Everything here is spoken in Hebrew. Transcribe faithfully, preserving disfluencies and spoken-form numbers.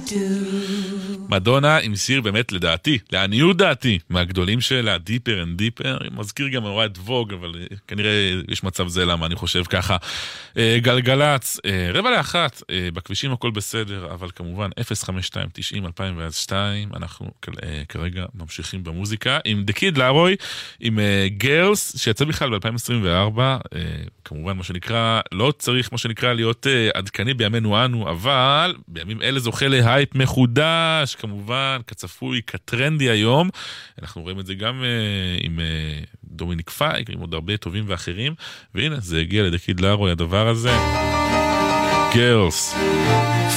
מדונה עם שיר באמת לדעתי, לעניות דעתי, מהגדולים שלה, דיפר אנד דיפר, מזכיר גם נורא את ווג, אבל כנראה יש מצב זה למה אני חושב ככה. גלגלץ, רבע לאחת, בכבישים הכל בסדר, אבל כמובן אפס חמש שתיים תשעים אלפיים ושתיים, אנחנו כרגע ממשיכים במוזיקה, עם The Kid Laroi, עם Girls, שיצא בכלל ב-אלפיים עשרים וארבע, כמובן מה שנקרא, לא צריך מה שנקרא להיות עדכני בימינו אנו, אבל בימים אלה זוכה להייפ מחודש, כמובן, כצפוי, כטרנדי היום. אנחנו רואים את זה גם uh, עם uh, דומיניק פייק, עם עוד הרבה טובים ואחרים, והנה, זה הגיע ל-The Kid Laroi, הדבר הזה. Girls.